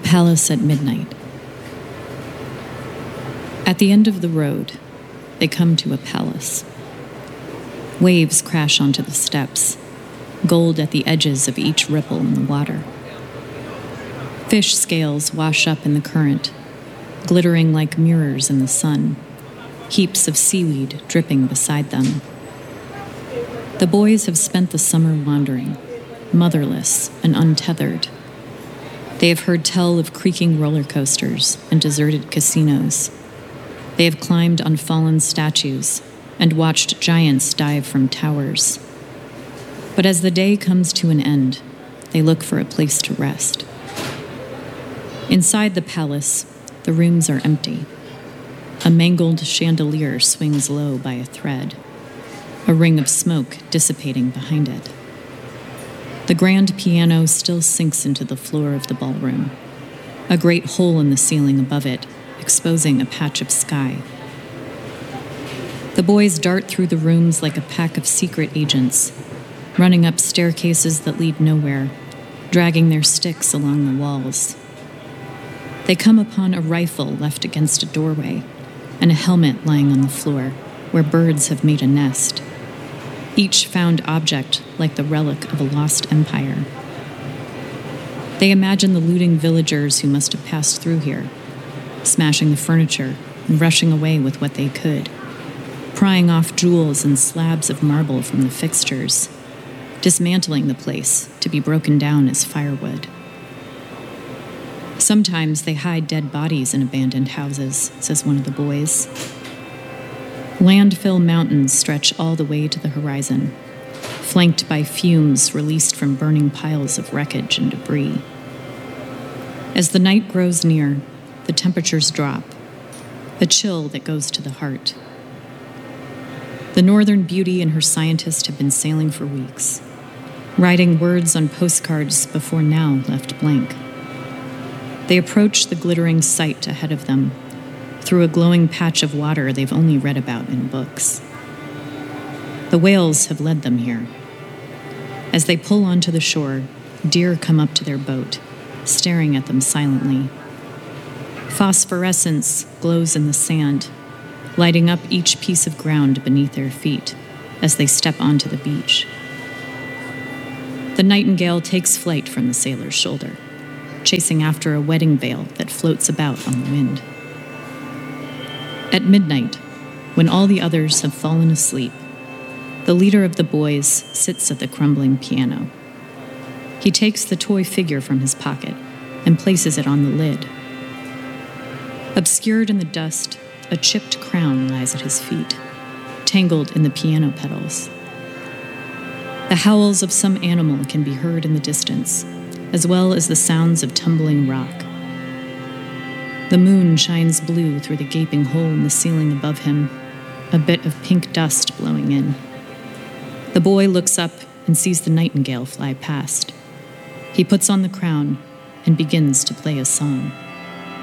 palace at midnight. At the end of the road, they come to a palace. Waves crash onto the steps, gold at the edges of each ripple in the water. Fish scales wash up in the current, glittering like mirrors in the sun, heaps of seaweed dripping beside them. The boys have spent the summer wandering, motherless and untethered. They have heard tell of creaking roller coasters and deserted casinos. They have climbed on fallen statues and watched giants dive from towers. But as the day comes to an end, they look for a place to rest. Inside the palace, the rooms are empty. A mangled chandelier swings low by a thread, a ring of smoke dissipating behind it. The grand piano still sinks into the floor of the ballroom, a great hole in the ceiling above it, exposing a patch of sky. The boys dart through the rooms like a pack of secret agents, running up staircases that lead nowhere, dragging their sticks along the walls. They come upon a rifle left against a doorway and a helmet lying on the floor where birds have made a nest, each found object like the relic of a lost empire. They imagine the looting villagers who must have passed through here, smashing the furniture and rushing away with what they could, prying off jewels and slabs of marble from the fixtures, dismantling the place to be broken down as firewood. Sometimes they hide dead bodies in abandoned houses, says one of the boys. Landfill mountains stretch all the way to the horizon, flanked by fumes released from burning piles of wreckage and debris. As the night grows near, the temperatures drop, a chill that goes to the heart. The Northern Beauty and her scientist have been sailing for weeks, writing words on postcards before now left blank. They approach the glittering sight ahead of them, through a glowing patch of water they've only read about in books. The whales have led them here. As they pull onto the shore, deer come up to their boat, staring at them silently. Phosphorescence glows in the sand, lighting up each piece of ground beneath their feet as they step onto the beach. The nightingale takes flight from the sailor's shoulder, chasing after a wedding veil that floats about on the wind. At midnight, when all the others have fallen asleep, the leader of the boys sits at the crumbling piano. He takes the toy figure from his pocket and places it on the lid. Obscured in the dust, a chipped crown lies at his feet, tangled in the piano pedals. The howls of some animal can be heard in the distance, as well as the sounds of tumbling rock. The moon shines blue through the gaping hole in the ceiling above him, a bit of pink dust blowing in. The boy looks up and sees the nightingale fly past. He puts on the crown and begins to play a song.